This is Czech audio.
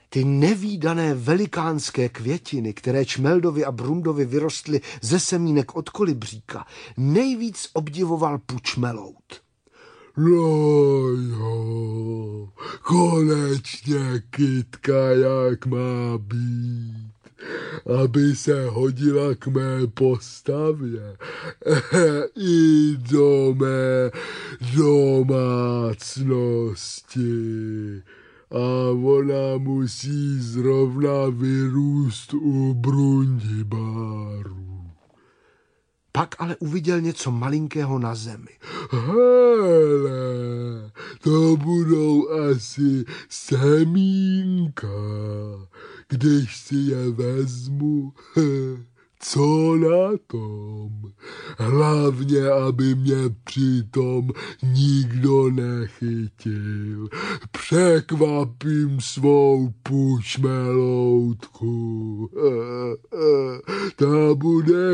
Ty nevídané velikánské květiny, které Čmeldovi a Brundovi vyrostly ze semínek od kolibříka, nejvíc obdivoval Pučmelout. No jo, konečně kytka, jak má být, aby se hodila k mé postavě i do mé domácnosti. A ona musí zrovna vyrůst u Brundibáru. Pak ale uviděl něco malinkého na zemi. Hele, to budou asi semínka, když si je vezmu. Co na tom? Hlavně, aby mě přitom nikdo nechytil. Překvapím svou Pučmeloutku. Ta bude